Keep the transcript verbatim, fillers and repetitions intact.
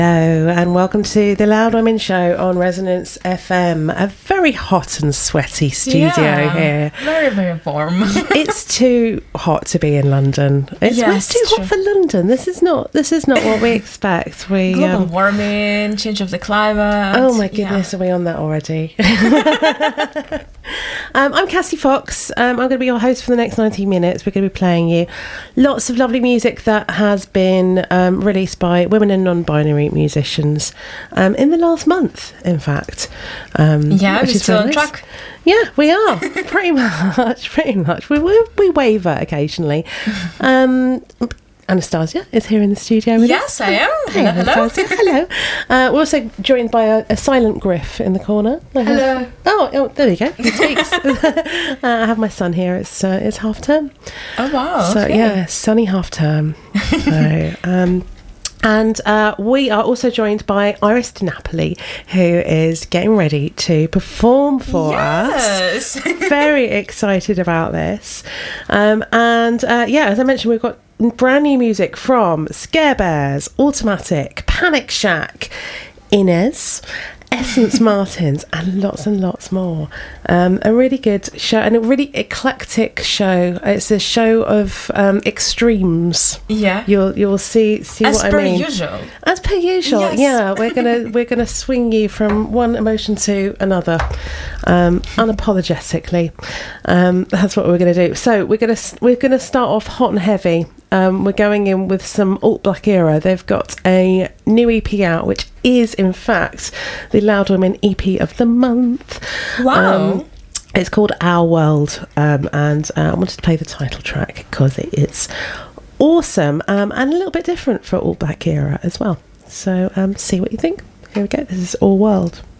Hello and welcome to the Loud Women Show on Resonance F M. A very hot and sweaty studio yeah, here. Very, very warm. It's too hot to be in London. It's, yes, it's too true. hot for London. This is not. This is not what we expect. We global um, warming, change of the climate. Oh my goodness, yeah. are we on that already? um, I'm Cassie Fox. Um, I'm going to be your host for the next ninety minutes. We're going to be playing you lots of lovely music that has been um, released by women and non-binary musicians um, in the last month, in fact. Um, yeah, we're still on nice. track. Yeah, we are. Pretty much, pretty much. We, we, we waver occasionally. Um, Anastasia is here in the studio with yes, us. I am. Hey, Hello, hello. Anastasia. Hello. Uh, we're also joined by a, a silent Griff in the corner. I have- Hello. Oh, oh, there you go. He speaks. uh, I have my son here. It's uh, it's half term. Oh, wow. So okay. yeah, sunny half term. So um, and uh, we are also joined by Iris Di Napoli, who is getting ready to perform for yes. us. Very excited about this. Um, and uh, yeah, as I mentioned, we've got brand new music from Scare Bears, Automatic, Panic Shack, Inez, Essence Martins, and lots and lots more. Um, a really good show and a really eclectic show. It's a show of um, extremes. Yeah. You'll you'll see see As what I per mean. usual. As per usual, Yes. yeah. We're gonna we're gonna swing you from one emotion to another, um, unapologetically. Um, that's what we're gonna do. So we're gonna we're gonna start off hot and heavy. Um, we're going in with some Alt Black Era. They've got a new E P out, which is in fact the Loud Women E P of the month. Wow. Um, it's called Our World, um, and uh, I wanted to play the title track because it is awesome um, and a little bit different for Alt Black Era as well. So um, see what you think. Here we go. This is All World.